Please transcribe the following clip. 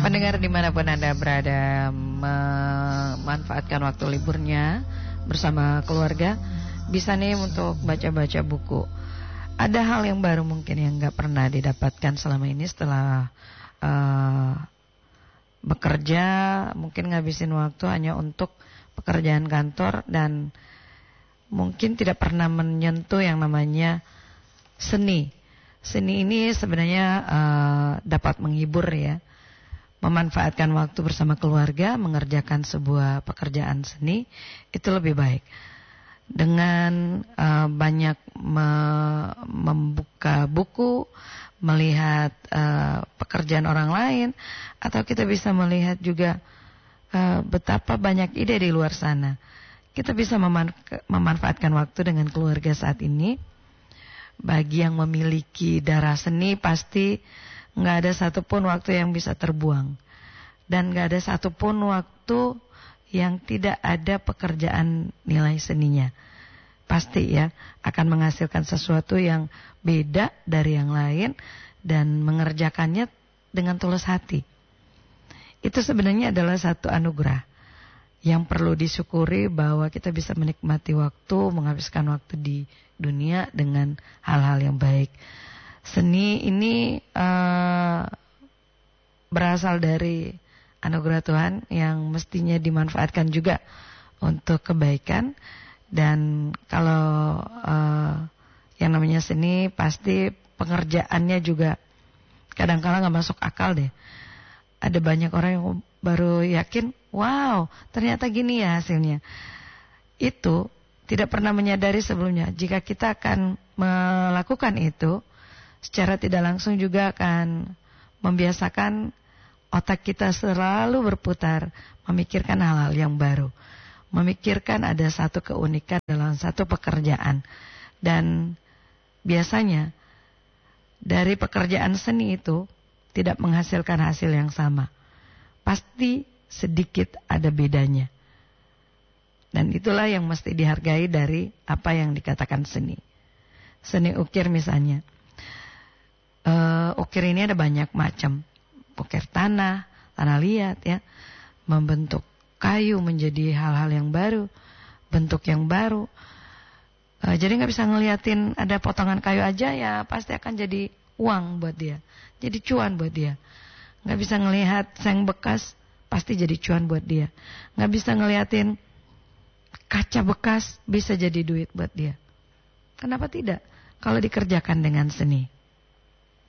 Pendengar dimanapun Anda berada, memanfaatkan waktu liburnya bersama keluarga, bisa nih untuk baca-baca buku. Ada hal yang baru mungkin yang gak pernah didapatkan selama ini setelah bekerja, mungkin ngabisin waktu hanya untuk pekerjaan kantor dan mungkin tidak pernah menyentuh yang namanya seni. Seni ini sebenarnya dapat menghibur ya. Memanfaatkan waktu bersama keluarga, mengerjakan sebuah pekerjaan seni itu lebih baik. Dengan banyak membuka buku, melihat pekerjaan orang lain, atau kita bisa melihat juga betapa banyak ide di luar sana. Kita bisa memanfaatkan waktu dengan keluarga saat ini. Bagi yang memiliki darah seni pasti nggak ada satupun waktu yang bisa terbuang. Dan nggak ada satupun waktu yang tidak ada pekerjaan nilai seninya. Pasti ya akan menghasilkan sesuatu yang beda dari yang lain dan mengerjakannya dengan tulus hati. Itu sebenarnya adalah satu anugerah yang perlu disyukuri bahwa kita bisa menikmati waktu, menghabiskan waktu di dunia dengan hal-hal yang baik. Seni ini berasal dari anugerah Tuhan yang mestinya dimanfaatkan juga untuk kebaikan. Dan kalau yang namanya seni pasti pengerjaannya juga kadang-kadang gak masuk akal deh. Ada banyak orang yang baru yakin, wow ternyata gini ya hasilnya. Itu tidak pernah menyadari sebelumnya jika kita akan melakukan itu secara tidak langsung juga akan membiasakan otak kita selalu berputar memikirkan hal-hal yang baru, memikirkan ada satu keunikan dalam satu pekerjaan. Dan biasanya dari pekerjaan seni itu tidak menghasilkan hasil yang sama, pasti sedikit ada bedanya. Dan itulah yang mesti dihargai dari apa yang dikatakan seni. Seni ukir misalnya. Ukir ini ada banyak macam. Ukir tanah liat ya. Membentuk kayu menjadi hal-hal yang baru, bentuk yang baru. Jadi gak bisa ngeliatin ada potongan kayu aja ya pasti akan jadi uang buat dia. Jadi cuan buat dia. Gak bisa ngelihat seng bekas pasti jadi cuan buat dia. Gak bisa ngeliatin kaca bekas bisa jadi duit buat dia. Kenapa tidak? Kalau dikerjakan dengan seni.